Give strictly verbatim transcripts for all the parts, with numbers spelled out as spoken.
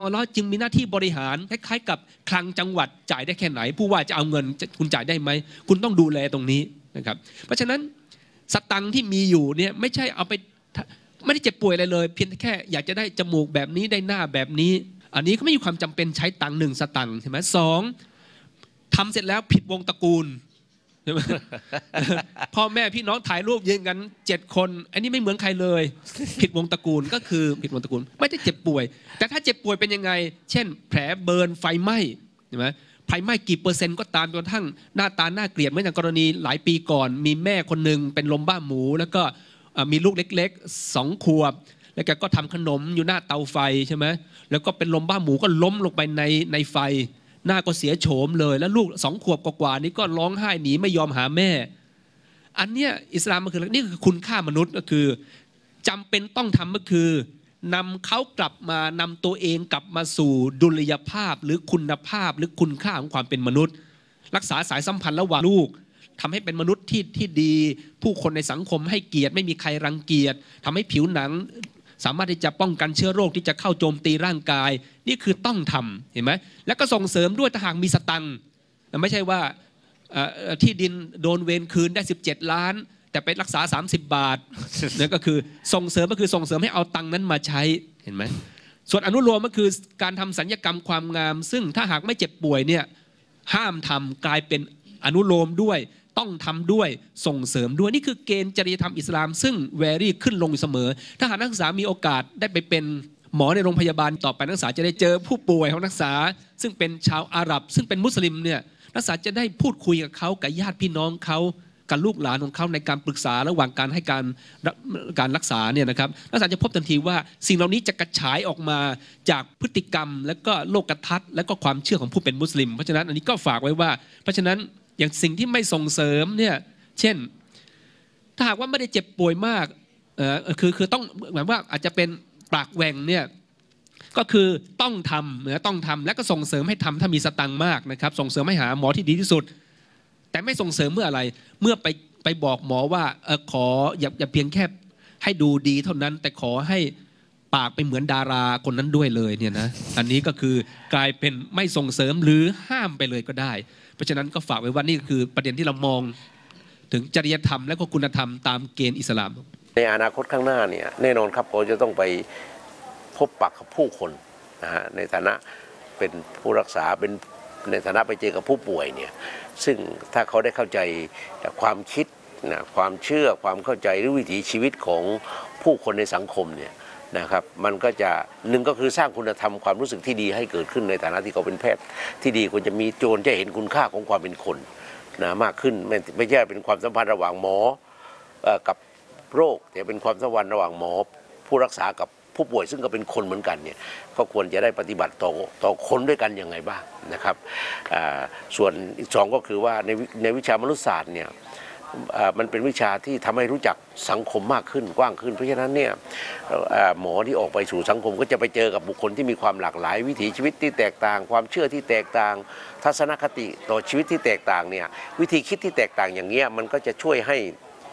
อัลเลาะห์จึงมีหน้าที่บริหารคล้ายๆกับคลังจังหวัดจ่ายได้แค่ไหนผู้ว่าจะเอาเงินคุณจ่ายได้ไหมคุณต้องดูแลตรงนี้นะครับเพราะฉะนั้นสตังค์ที่มีอยู่เนี่ยไม่ใช่เอาไปไม่ได้เจ็บป่วยอะไรเลยเพียงแค่อยากจะได้จมูกแบบนี้ได้หน้าแบบนี้อันนี้ก็ไม่มีความจำเป็นใช้ตังค์หนึ่งสตังค์ใช่ไหมสองทำเสร็จแล้วผิดวงตระกูลใช่ไหม พ่อแม่พี่น้องถ่ายรูปยืนกันเจ็ดคนอันนี้ไม่เหมือนใครเลยผิดวงตระกูลก็คือผิดวงตระกูลไม่ได้เจ็บป่วยแต่ถ้าเจ็บป่วยเป็นยังไงเช่นแผลเบิร์นไฟไหม้ใช่ไหมไฟไหม้กี่เปอร์เซ็นต์ก็ตามจนกระทั่งหน้าตาหน้าเกลียดเหมือนอย่างกรณีหลายปีก่อนมีแม่คนหนึ่งเป็นลมบ้าหมูแล้วก็มีลูกเล็กๆสองขวบแล้วแกก็ทำขนมอยู่หน้าเตาไฟใช่ไหมแล้วก็เป็นลมบ้าหมูก็ล้มลงไปในในไฟหน้าก็เสียโฉมเลยแล้วลูกสองขวบกว่าๆนี้ก็ร้องไห้หนีไม่ยอมหาแม่อันเนี้ยอิสลามมันคือนี่คือคุณค่ามนุษย์ก็คือจำเป็นต้องทำก็คือนำเขากลับมานำตัวเองกลับมาสู่ดุลยภาพหรือคุณภาพหรือคุณค่าของความเป็นมนุษย์รักษาสายสัมพันธ์ระหว่างลูกทำให้เป็นมนุษย์ที่ที่ดีผู้คนในสังคมให้เกียรติไม่มีใครรังเกียจทำให้ผิวหนังสามารถที่จะป้องกันเชื้อโรคที่จะเข้าโจมตีร่างกายนี่คือต้องทำเห็นไหมแล้วก็ส่งเสริมด้วยถ้าหากมีสตังค์ไม่ใช่ว่าที่ดินโดนเวรคืนได้สิบเจ็ดล้านแต่ไปรักษาสามสิบบาทนั่นก็คือส่งเสริมก็คือส่งเสริมให้เอาตังค์นั้นมาใช้เห็นไหมส่วนอนุโลมก็คือการทำศัลยกรรมความงามซึ่งถ้าหากไม่เจ็บป่วยเนี่ยห้ามทำกลายเป็นอนุโลมด้วยต้องทำด้วยส่งเสริมด้วยนี่คือเกณฑ์จริยธรรมอิสลามซึ่งแวรี่ขึ้นลงเสมอถ้าหากนักศึกษามีโอกาสได้ไปเป็นหมอในโรงพยาบาลต่อไปนักศึกษาจะได้เจอผู้ป่วยของนักศึกษาซึ่งเป็นชาวอาหรับซึ่งเป็นมุสลิมเนี่ยนักศึกษาจะได้พูดคุยกับเขากับญาติพี่น้องเขากับลูกหลานของเขาในการปรึกษาระหว่างการให้การการรักษาเนี่ยนะครับนักศึกษาจะพบทันทีว่าสิ่งเหล่านี้จะกระจายออกมาจากพฤติกรรมและก็โลกทัศน์และก็ความเชื่อของผู้เป็นมุสลิมเพราะฉะนั้นอันนี้ก็ฝากไว้ว่าเพราะฉะนั้นอย่างสิ่งที่ไม่ส่งเสริมเนี่ยเช่นถ้าหากว่าไม่ได้เจ็บป่วยมากเอ่อคือคือต้องหมายว่าอาจจะเป็นปากแหว่งเนี่ยก็คือต้องทำนะต้องทำและก็ส่งเสริมให้ทำถ้ามีสตังค์มากนะครับส่งเสริมให้หาหมอที่ดีที่สุดแต่ไม่ส่งเสริมเมื่ออะไรเมื่อไปไปบอกหมอว่าเออขออย่าอย่าเพียงแค่ให้ดูดีเท่านั้นแต่ขอให้ปากไปเหมือนดาราคนนั้นด้วยเลยเนี่ยนะอันนี้ก็คือกลายเป็นไม่ส่งเสริมหรือห้ามไปเลยก็ได้เพราะฉะนั้นก็ฝากไว้ว่านี่คือประเด็นที่เรามองถึงจริยธรรมและก็คุณธรรมตามเกณฑ์อิสลามในอนาคตข้างหน้าเนี่ยแน่นอนครับเขาจะต้องไปพบปะกับผู้คนนะฮะในฐานะเป็นผู้รักษาเป็นในฐานะไปเจอกับผู้ป่วยเนี่ยซึ่งถ้าเขาได้เข้าใจความคิดนะความเชื่อความเข้าใจหรือวิถีชีวิตของผู้คนในสังคมเนี่ยนะครับมันก็จะหนึ่งก็คือสร้างคุณธรรมความรู้สึกที่ดีให้เกิดขึ้นในฐานะที่เขาเป็นแพทย์ที่ดีควรจะมีโจรจะเห็นคุณค่าของความเป็นคนนะมากขึ้นไม่ไม่ใช่เป็นความสัมพันธ์ระหว่างหมอกับโรคแต่เป็นความสัมพันธ์ระหว่างหมอผู้รักษากับผู้ป่วยซึ่งก็เป็นคนเหมือนกันเนี่ยก็ควรจะได้ปฏิบัติต่อต่อคนด้วยกันยังไงบ้างนะครับส่วนอีกสองก็คือว่าในในวิชามนุษยศาสตร์เนี่ยมันเป็นวิชาที่ทำให้รู้จักสังคมมากขึ้นกว้างขึ้นเพราะฉะนั้นเนี่ยหมอที่ออกไปสู่สังคมก็จะไปเจอกับบุคคลที่มีความหลากหลายวิถีชีวิตที่แตกต่างความเชื่อที่แตกต่างทัศนคติต่อชีวิตที่แตกต่างเนี่ยวิธีคิดที่แตกต่างอย่างเงี้ยมันก็จะช่วยให้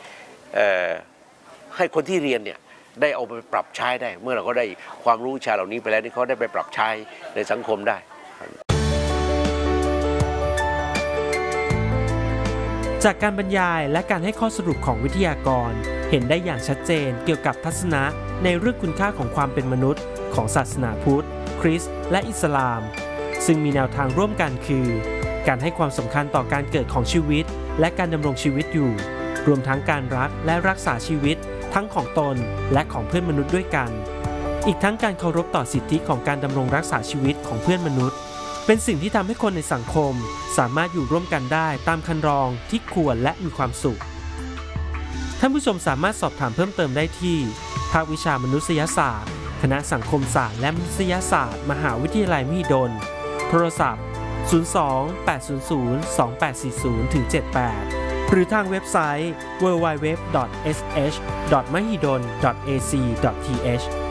ให้คนที่เรียนเนี่ยได้เอาไปปรับใช้ได้เมื่อเราก็ได้ความรู้วิชาเหล่านี้ไปแล้วนี่เขาได้ไปปรับใช้ในสังคมได้จากการบรรยายและการให้ข้อสรุปของวิทยากรเห็นได้อย่างชัดเจนเกี่ยวกับทัศนะในเรื่องคุณค่าของความเป็นมนุษย์ของศาสนาพุทธคริสต์และอิสลามซึ่งมีแนวทางร่วมกันคือการให้ความสำคัญต่อการเกิดของชีวิตและการดำรงชีวิตอยู่รวมทั้งการรักและรักษาชีวิตทั้งของตนและของเพื่อนมนุษย์ด้วยกันอีกทั้งการเคารพต่อสิทธิของการดำรงรักษาชีวิตของเพื่อนมนุษย์เป็นสิ่งที่ทำให้คนในสังคมสามารถอยู่ร่วมกันได้ตามคันลองที่ควรและมีความสุขท่านผู้ชมสามารถสอบถามเพิ่มเติมได้ที่ภาควิชามนุษยศาสตร์คณะสังคมศาสตร์และมนุษยศาสตร์มหาวิทยาลัยมหิดลโทรศัพท์ศูนย์ สอง แปด ศูนย์ ศูนย์ สอง แปด สี่ ศูนย์ เจ็ด แปดหรือทางเว็บไซต์ ดับเบิลยู ดับเบิลยู ดับเบิลยู ดอท เอส เอช ดอท มหิดล ดอท เอ ซี ดอท ที เอช